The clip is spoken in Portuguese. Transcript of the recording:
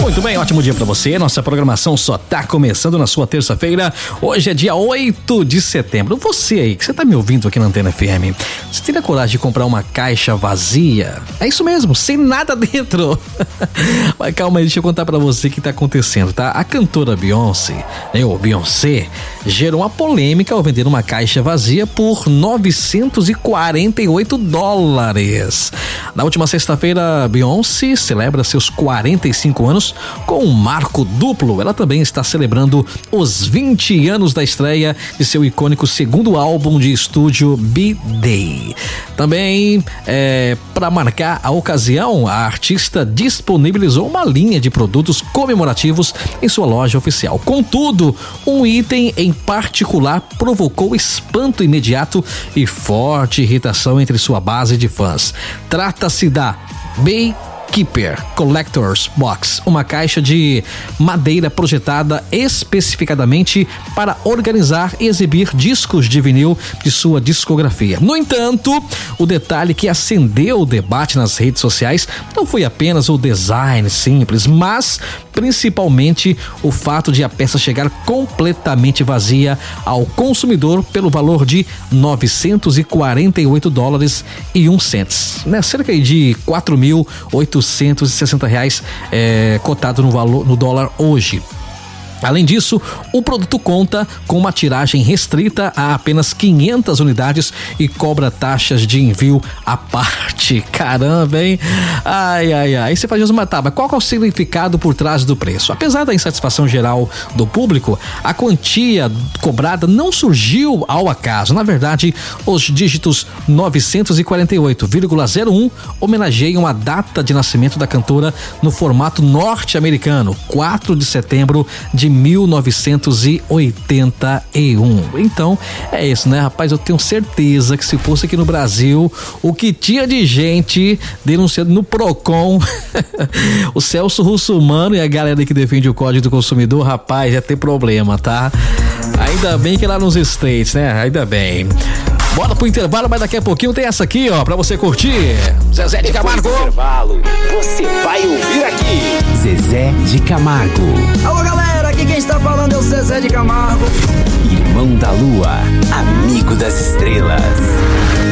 Muito bem, ótimo dia pra você. Nossa programação só tá começando na sua terça-feira. Hoje é dia 8 de setembro. Você aí, que você tá me ouvindo aqui na Antena FM, você teria coragem de comprar uma caixa vazia? É isso mesmo, sem nada dentro. Mas calma aí, deixa eu contar pra você o que tá acontecendo, tá? A cantora Beyoncé, gerou uma polêmica ao vender uma caixa vazia por $948. Na última sexta-feira, Beyoncé celebra seus 45 anos com um marco duplo. Ela também está celebrando os 20 anos da estreia de seu icônico segundo álbum de estúdio, B-Day. Também, para marcar a ocasião, a artista disponibilizou uma linha de produtos comemorativos em sua loja oficial. Contudo, um item em particular provocou espanto imediato e forte irritação entre sua base de fãs. Trata-se da Baykeeper Collector's Box, uma caixa de madeira projetada especificadamente para organizar e exibir discos de vinil de sua discografia. No entanto, o detalhe que acendeu o debate nas redes sociais não foi apenas o design simples, mas principalmente o fato de a peça chegar completamente vazia ao consumidor pelo valor de $948,01, né? Cerca de R$4.860 cotado no dólar hoje. Além disso, o produto conta com uma tiragem restrita a apenas 500 unidades e cobra taxas de envio à parte. Caramba, hein? Ai. Você faz uma tábua. Qual é o significado por trás do preço? Apesar da insatisfação geral do público, a quantia cobrada não surgiu ao acaso. Na verdade, os dígitos 948,01 homenageiam a data de nascimento da cantora no formato norte-americano, 4 de setembro de 1981. Então, é isso, né, rapaz? Eu tenho certeza que se fosse aqui no Brasil, o que tinha de gente denunciando no Procon, o Celso Russomano e a galera que defende o Código do Consumidor, rapaz, ia ter problema, tá? Ainda bem que lá nos States, né? Ainda bem. Bora pro intervalo, mas daqui a pouquinho tem essa aqui, ó, pra você curtir. Zezé de Camargo. Intervalo, você vai ouvir aqui. Zezé de Camargo. Alô, galera, aqui quem está falando é o Zezé de Camargo. Irmão da Lua, amigo das estrelas.